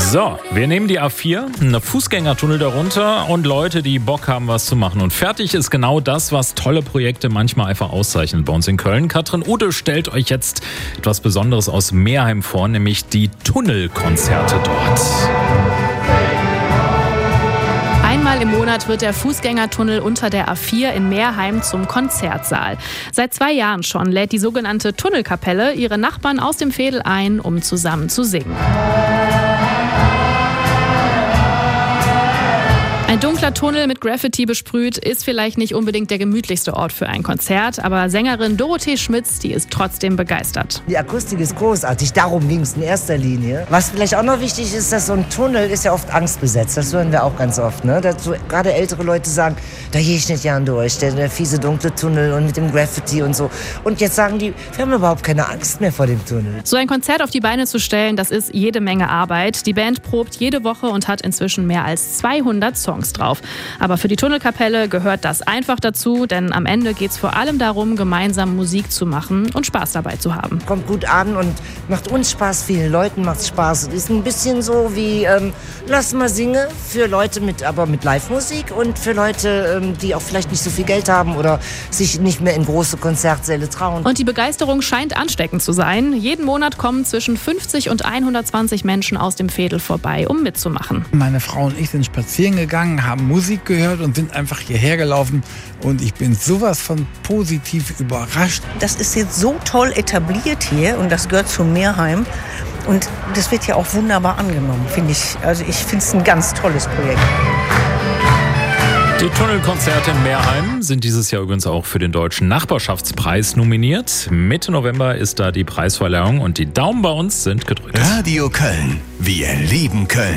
So, wir nehmen die A4, einen Fußgängertunnel darunter und Leute, die Bock haben, was zu machen. Und fertig ist genau das, was tolle Projekte manchmal einfach auszeichnen bei uns in Köln. Katrin Ude stellt euch jetzt etwas Besonderes aus Meerheim vor, nämlich die Tunnelkonzerte dort. Einmal im Monat wird der Fußgängertunnel unter der A4 in Meerheim zum Konzertsaal. Seit 2 Jahren schon lädt die sogenannte Tunnelkapelle ihre Nachbarn aus dem Veedel ein, um zusammen zu singen. Ein dunkler Tunnel mit Graffiti besprüht ist vielleicht nicht unbedingt der gemütlichste Ort für ein Konzert, aber Sängerin Dorothee Schmitz, die ist trotzdem begeistert. Die Akustik ist großartig, darum ging es in erster Linie. Was vielleicht auch noch wichtig ist, dass so ein Tunnel ist ja oft angstbesetzt, das hören wir auch ganz oft. Ne? Dazu, gerade ältere Leute sagen, da gehe ich nicht gern durch, der fiese dunkle Tunnel und mit dem Graffiti und so. Und jetzt sagen die, wir haben überhaupt keine Angst mehr vor dem Tunnel. So ein Konzert auf die Beine zu stellen, das ist jede Menge Arbeit. Die Band probt jede Woche und hat inzwischen mehr als 200 Songs drauf. Aber für die Tunnelkapelle gehört das einfach dazu, denn am Ende geht es vor allem darum, gemeinsam Musik zu machen und Spaß dabei zu haben. Kommt gut an und macht uns Spaß, vielen Leuten macht es Spaß. Es ist ein bisschen so wie Lass mal singen für Leute mit Live-Musik und für Leute, die auch vielleicht nicht so viel Geld haben oder sich nicht mehr in große Konzertsäle trauen. Und die Begeisterung scheint ansteckend zu sein. Jeden Monat kommen zwischen 50 und 120 Menschen aus dem Veedel vorbei, um mitzumachen. Meine Frau und ich sind spazieren gegangen, haben Musik gehört und sind einfach hierher gelaufen. Und ich bin sowas von positiv überrascht. Das ist jetzt so toll etabliert hier und das gehört zu Meerheim. Und das wird ja auch wunderbar angenommen, finde ich. Also ich finde es ein ganz tolles Projekt. Die Tunnelkonzerte in Meerheim sind dieses Jahr übrigens auch für den Deutschen Nachbarschaftspreis nominiert. Mitte November ist da die Preisverleihung und die Daumen bei uns sind gedrückt. Radio Köln. Wir lieben Köln.